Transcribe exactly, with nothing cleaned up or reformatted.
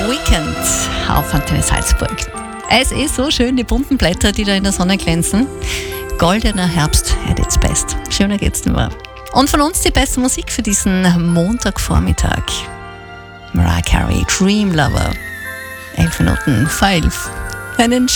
Weekend auf Antenne Salzburg. Es ist so schön, die bunten Blätter, die da in der Sonne glänzen. Goldener Herbst at its best. Schöner geht's nicht mehr. Und von uns die beste Musik für diesen Montagvormittag. Mariah Carey, Dream Lover. Elf Minuten vor elf. Einen